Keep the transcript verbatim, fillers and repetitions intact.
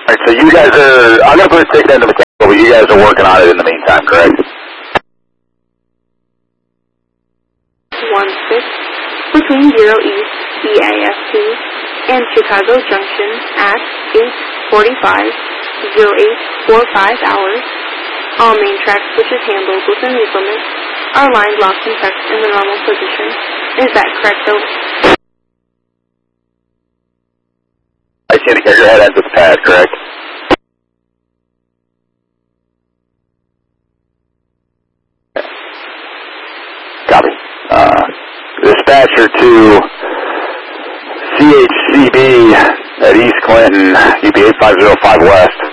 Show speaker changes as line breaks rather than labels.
Alright, so you guys are, I'm going to put a ticket into mechanical, but you guys are working on it in the meantime, correct?
one six between Zero East E A S T and Chicago Junction at eight forty-five, zero eight forty-five hours. All main track switches handled within these limits are lined, locked, and checked in the normal position. Is that correct, though?
I see indicate your head ends with the pad, correct? Copy. Uh, dispatcher to C H C B at East Clinton, U P eight five zero five West.